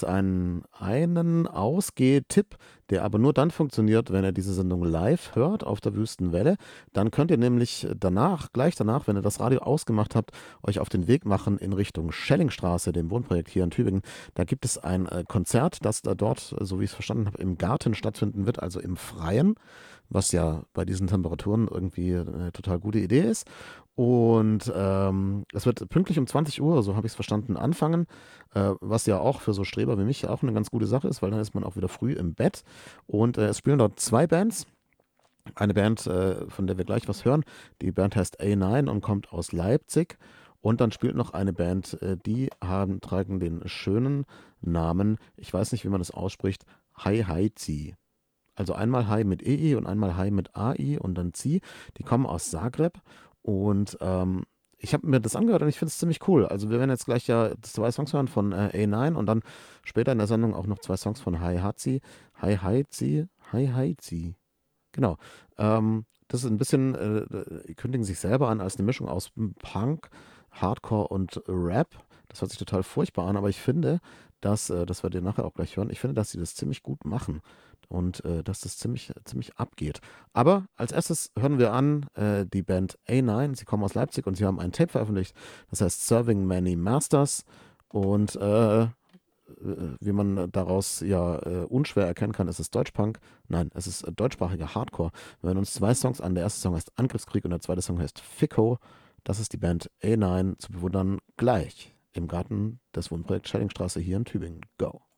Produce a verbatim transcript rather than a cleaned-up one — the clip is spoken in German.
einen, einen Ausgehtipp, der aber nur dann funktioniert, wenn ihr diese Sendung live hört auf der Wüstenwelle. Dann könnt ihr nämlich danach, gleich danach, wenn ihr das Radio ausgemacht habt, euch auf den Weg machen in Richtung Schellingstraße, dem Wohnprojekt hier in Tübingen. Da gibt es ein äh, Konzert, das da dort, so wie ich es verstanden habe, im Garten stattfinden wird, also im Freien, was ja bei diesen Temperaturen irgendwie eine total gute Idee ist. Und ähm, es wird pünktlich um zwanzig Uhr, so habe ich es verstanden, anfangen, äh, was ja auch für so Streber wie mich auch eine ganz gute Sache ist, weil dann ist man auch wieder früh im Bett. Und äh, es spielen dort zwei Bands. Eine Band, äh, von der wir gleich was hören. Die Band heißt A neun und kommt aus Leipzig. Und dann spielt noch eine Band, äh, die haben, tragen den schönen Namen, ich weiß nicht, wie man das ausspricht, Hi Hi Zi. Also einmal Hi mit E I und einmal Hi mit A I und dann Zi. Die kommen aus Zagreb und ähm, ich habe mir das angehört und ich finde es ziemlich cool. Also wir werden jetzt gleich ja zwei Songs hören von äh, A neun und dann später in der Sendung auch noch zwei Songs von Hi Hazi. Hi Hi Zi, Hi Hi Zi. Genau. Ähm, das ist ein bisschen, äh, die kündigen sich selber an als eine Mischung aus Punk, Hardcore und Rap. Das hört sich total furchtbar an, aber ich finde, dass, äh, das werdet ihr nachher auch gleich hören, ich finde, dass sie das ziemlich gut machen und äh, dass das ziemlich, ziemlich abgeht. Aber als erstes hören wir an äh, die Band A neun. Sie kommen aus Leipzig und sie haben ein Tape veröffentlicht, das heißt Serving Many Masters. Und äh, wie man daraus ja äh, unschwer erkennen kann, ist es Deutschpunk. Nein, es ist äh, deutschsprachiger Hardcore. Wir hören uns zwei Songs an. Der erste Song heißt Angriffskrieg und der zweite Song heißt Fico. Das ist die Band A neun zu bewundern gleich im Garten des Wohnprojekts Schellingstraße hier in Tübingen. Go!